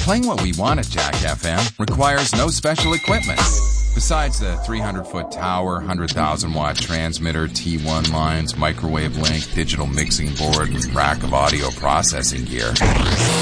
Playing what we want at Jack FM requires no special equipment. Besides the 300-foot tower, 100,000-watt transmitter, T1 lines, microwave link, digital mixing board, and rack of audio processing gear.